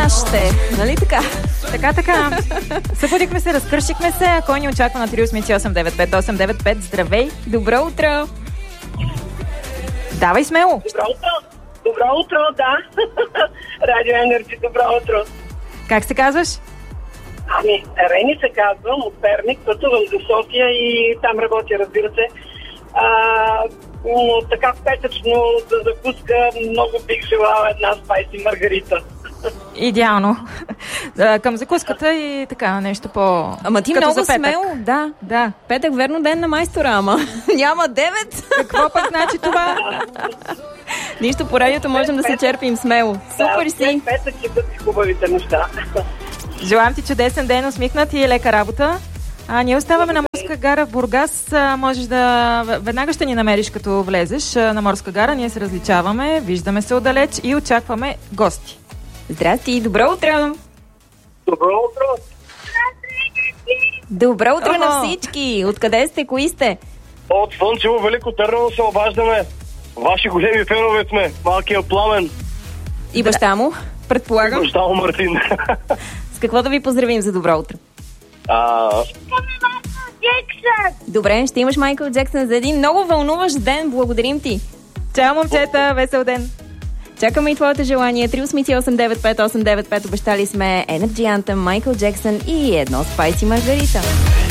нашите. Нали така? Така. Събудихме се, разкършихме се. Кой ни очаква на 388-95895? Здравей! Добро утро! Давай смело! Добро утро, да. Радио Енерджи, добро утро. Как се казваш? Рени се казвам, от Перник, пътувам до София и там работя, разбира се. Но така петъчно за закуска много бих желала една спайси маргарита. Идеално. Към закуската и така, нещо по... Ама ти като много за петък. смело, да. Петък, верно, ден на майстора, ама няма 9. Какво пък значи това? Нищо, по радиото можем да се черпим смело. Супер си! Петък и бъдат хубавите неща. Желаем ти чудесен ден, усмихнат и лека работа. Ние оставаме на Морска гара в Бургас. Можеш да... Веднага ще ни намериш, като влезеш на Морска гара. Ние се различаваме, виждаме се отдалеч и очакваме гости. Здрасти, добро утро! Добро утро! Добро утро на всички! Откъде сте, кои сте? От Слънчево, Велико Търново се обаждаме. Ваши големи фенове сме. Малкият Пламен. И баща му, предполагам. Баща му Мартин. С какво да ви поздравим за добро утро? Добре, ще имаш Майкъл Джексън за един много вълнуващ ден. Благодарим ти. Чао, момчета! Весел ден! Чакаме и твоето желание. 388-95895. Обещали сме Energy Anthem, Майкъл Джексън и едно спайси маргарита.